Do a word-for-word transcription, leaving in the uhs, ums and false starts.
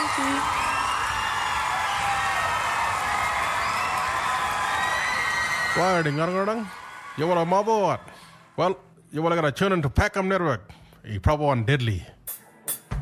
Why, ding-a-ding-a-ding? You want a mobile what? Well, you want to get a tune into Peckham Network. You probably want Deadly.